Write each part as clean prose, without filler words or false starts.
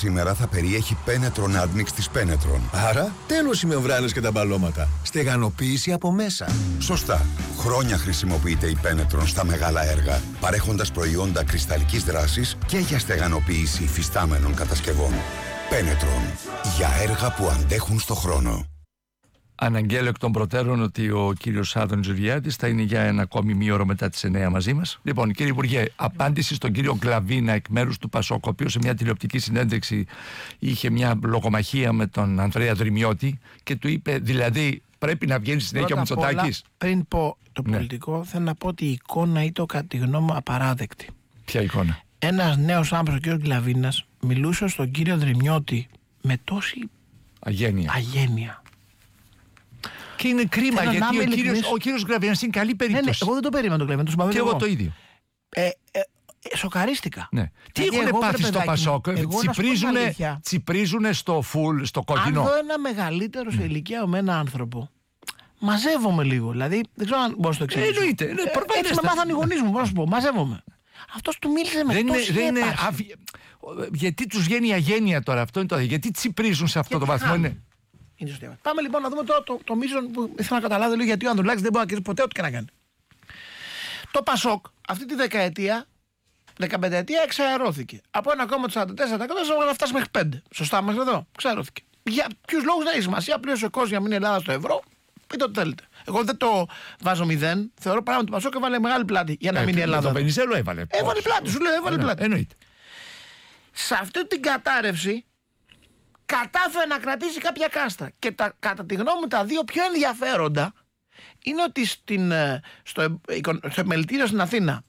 σήμερα θα περιέχει Penetron Admix της Penetron. Άρα, τέλος οι μεμβράνες και τα μπαλώματα. Στεγανοποίηση από μέσα. Σωστά. Χρόνια χρησιμοποιείται η Penetron στα μεγάλα έργα, παρέχοντας προϊόντα κρυσταλλικής δράσης και για στεγανοποίηση υφιστάμενων κατασκευών. Penetron. Για έργα που αντέχουν στο χρόνο. Αναγγέλω εκ των προτέρων ότι ο κύριος Άδωνης Γεωργιάδης θα είναι για ένα ακόμη μήωρο μετά τις 9 μαζί μας. Λοιπόν, κύριε Υπουργέ, απάντηση στον κύριο Γκλαβίνα εκ μέρους του Πασόκ, ο οποίος σε μια τηλεοπτική συνέντευξη είχε μια λογομαχία με τον Ανδρέα Δρυμιώτη και του είπε, δηλαδή, πρέπει να βγαίνει συνέχεια ο Μητσοτάκης. Πριν πω το πολιτικό, θέλω να πω ότι η εικόνα ήταν κατά τη γνώμη μου απαράδεκτη. Ποια εικόνα? Ένας νέος άνθρωπος, ο κύριος Γκλαβίνας, μιλούσε στον κύριο Δρυμιώτη με τόση αγένεια. Και είναι κρίμα γιατί ο κύριος Γκλαβίνας είναι καλή περίπτωση. Ναι, εγώ δεν το περίμενα τον Γκλαβίνα, το συμπαθώ και εγώ το ίδιο. Σοκαρίστηκα. Ναι. Τι έχουν πάθει στο Πασόκ? Τσιπρίζουνε στο φουλ, στο κόκκινο. Αν δω ένα μεγαλύτερο σε ηλικία με ένα άνθρωπο, μαζεύομαι λίγο. Δηλαδή, δεν ξέρω αν μπορώ να το εξηγήσω. Εννοείται. Έτσι με μάθαν οι γονείς μου, μπορώ να σου πω. Μαζεύομαι. Αυτός του μίλησε με τόση ένταση. Γιατί τους βγαίνει η αγένεια τώρα, αυτό είναι το. Γιατί τσιπρίζουν σε αυτό το βαθμό, είναι. Πάμε λοιπόν να δούμε τώρα το μείζον που ήθελα να καταλάβω λίγο, γιατί ο Ανδρουλάκης δεν μπορεί να κερδίσει ποτέ ό,τι και να κάνει. Το Πασόκ αυτή τη δεκαετία, 15ετία, εξαερώθηκε. Από 1,44% να φτάσει μέχρι 5%. Σωστά μέχρι εδώ. Εξαερώθηκε. Για ποιους λόγους δεν έχει σημασία. Πλήρωσε ο κόσμος για να μείνει η Ελλάδα στο ευρώ. Πείτε ό,τι θέλετε. Εγώ δεν το βάζω 0. Θεωρώ πράγματι το Πασόκ έβαλε μεγάλη πλάτη για να μείνει η Ελλάδα. Το Βενιζέλο έβαλε. Έβαλε πλάτη, σου λέω, έβαλε πλάτη. Εννοείται. Σε αυτή την κατάρρευση κατάφερε να κρατήσει κάποια κάστα. Και κατά τη γνώμη μου τα δύο πιο ενδιαφέροντα είναι ότι στο επιμελητήριο στην Αθήνα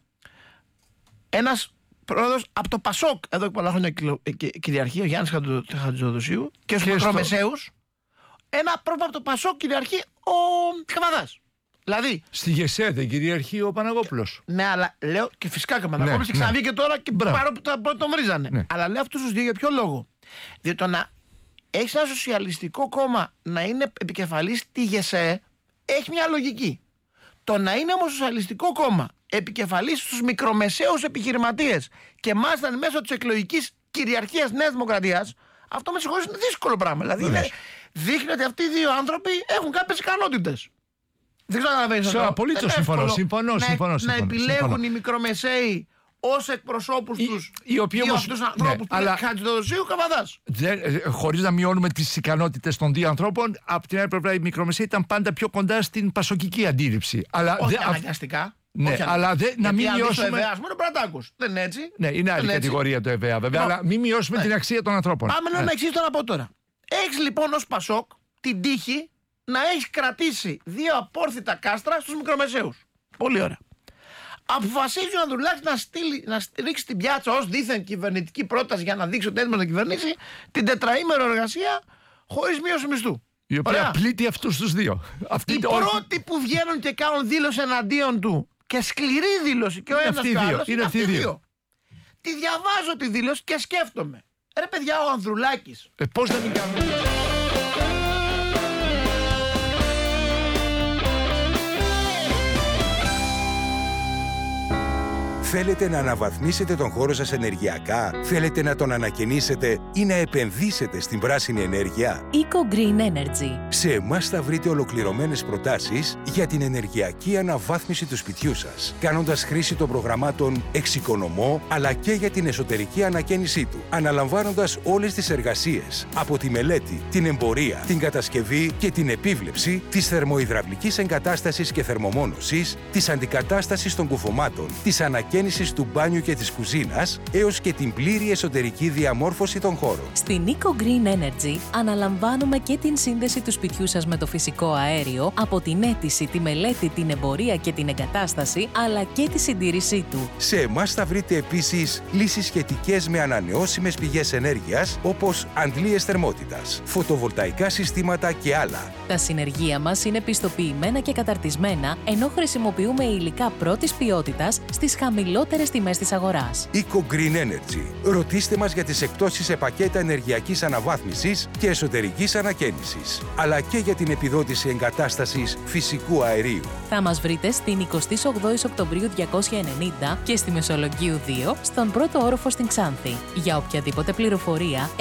ένας πρόεδρος από το Πασόκ, εδώ και πολλά χρόνια κυριαρχεί, ο Γιάννης Χατζηδοδοσίου, και στους μικρομεσαίους ένα πρόεδρο από το Πασόκ κυριαρχεί ο Καβαδάς. Δηλαδή, στη ΓΕΣΕ δεν κυριαρχεί ο Παναγόπουλος. Ναι, αλλά λέω και φυσικά και ο Παναγόπουλος και ξαναβγήκε τώρα και παρόλο που τον βρίζανε. Ναι. Αλλά λέω αυτούς τους δύο για ποιο λόγο? Διότι το να έχει ένα σοσιαλιστικό κόμμα να είναι επικεφαλής τη ΓΕΣΕ έχει μια λογική. Το να είναι όμως σοσιαλιστικό κόμμα επικεφαλής στους μικρομεσαίους επιχειρηματίες και μάλιστα μέσω της εκλογικής κυριαρχίας Νέας Δημοκρατίας, αυτό με συγχωρείς είναι δύσκολο πράγμα. Δηλαδή δείχνει ότι αυτοί οι δύο άνθρωποι έχουν κάποιες ικανότητες. Δεν ξέρω αν καταλαβαίνεις. Απολύτως συμφωνώ. Να επιλέγουν οι μικρομεσαίοι ως εκπροσώπους τους οι οποίοι όμως αυτούς τους ανθρώπους που είναι Χατζηδοδοσίου Καβαδάς. Χωρίς να μειώνουμε τις ικανότητες των δύο ανθρώπων, από την άλλη πλευρά οι μικρομεσαίοι ήταν πάντα πιο κοντά στην πασοκική αντίληψη. Όχι αναγκαστικά. Ναι, αλλά να μην μειώσουμε. Το ΕΒΕΑ, μόνο Πρατάκος. Δεν είναι έτσι. Ναι, είναι άλλη κατηγορία το ΕΒΕΑ βέβαια, αλλά μην μειώσουμε την αξία των ανθρώπων. Πάμε να εξηγήσω να πω τώρα. Έχεις λοιπόν ως Πασόκ την τύχη να έχεις κρατήσει δύο απόρθητα κάστρα στους μικρομεσαίους. Πολύ ωραία. Αποφασίζει ο Ανδρουλάκης να ρίξει την πιάτσα ως δίθεν κυβερνητική πρόταση για να δείξει ότι έτοιμος να κυβερνήσει την τετραήμερο εργασία χωρίς μείωση μισθού. Η οποία πλήττει αυτούς τους δύο. Οι πρώτοι που βγαίνουν και κάνουν δήλωση εναντίον του και σκληρή δήλωση και ο ένας και ο άλλος είναι αυτοί οι δύο. Τη διαβάζω τη δήλωση και σκέφτομαι. Ρε παιδιά, ο Ανδρουλάκης. Πώς να μην κάνουμε. Θέλετε να αναβαθμίσετε τον χώρο σας ενεργειακά? Θέλετε να τον ανακαινήσετε ή να επενδύσετε στην πράσινη ενέργεια? Eco Green Energy. Σε εμάς θα βρείτε ολοκληρωμένες προτάσεις για την ενεργειακή αναβάθμιση του σπιτιού σας, κάνοντας χρήση των προγραμμάτων Εξοικονομώ, αλλά και για την εσωτερική ανακαίνισή του, αναλαμβάνοντας όλες τις εργασίες, από τη μελέτη, την εμπορία, την κατασκευή και την επίβλεψη της θερμοϊδραυλικής εγκατάστασης και θερμομόνωσης, της αντικατάστασης των κουφωμάτων, της ανακαίνισης του μπάνιου και της κουζίνας, έως και την πλήρη εσωτερική διαμόρφωση των χώρων. Στην Eco Green Energy αναλαμβάνουμε και την σύνδεση του σπιτιού σας με το φυσικό αέριο, από την αίτηση, τη μελέτη, την εμπορία και την εγκατάσταση, αλλά και τη συντήρησή του. Σε εμάς θα βρείτε επίσης λύσεις σχετικές με ανανεώσιμες πηγές ενέργειας, όπως αντλίες θερμότητας, φωτοβολταϊκά συστήματα και άλλα. Τα συνεργεία μας είναι πιστοποιημένα και καταρτισμένα, ενώ χρησιμοποιούμε υλικά πρώτης ποιότητας στις χαμηλότερες τιμές της αγοράς. Eco Green Energy. Ρωτήστε μας για τις εκπτώσεις σε πακέτα ενεργειακής αναβάθμισης και εσωτερικής ανακαίνισης, αλλά και για την επιδότηση εγκατάστασης φυσικού αερίου. Θα μας βρείτε στην 28 Οκτωβρίου 290 και στη Μεσολογγίου 2, στον πρώτο όροφο στην Ξάνθη. Για οποιαδήποτε πληροφορία